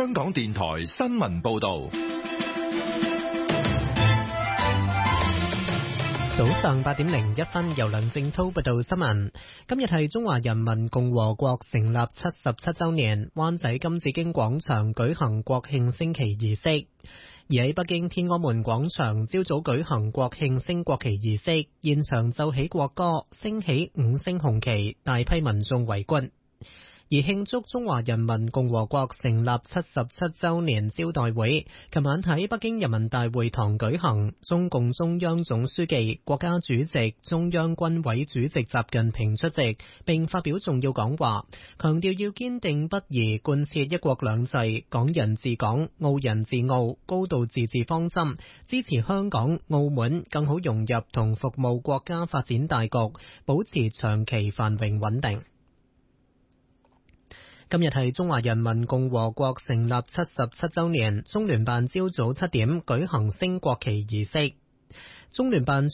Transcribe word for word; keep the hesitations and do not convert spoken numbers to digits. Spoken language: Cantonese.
香港電台新聞報道。 早上八點零一分，由梁正濤報道新聞。今日係中華人民共和國成立七十七週年，灣仔金紫荊廣場舉行國慶升旗儀式。而喺北京天安門廣場，朝早舉行國慶升國旗儀式，現場奏起國歌，升起五星紅旗，大批民眾圍觀。而慶祝中華人民共和國成立七十七週年招待會，琴晚喺北京人民大會堂舉行，中共中央總書記、國家主席、中央軍委主席習近平出席，並發表重要講話，強調要堅定不移貫徹一國兩制、港人治港、澳人治澳、高度自治方針，支持香港、澳門更好融入同服務國家發展大局，保持長期繁榮穩定。今日係中華人民共和國成立七十七週年，中聯辦朝早七點舉行升國旗儀式。中聯辦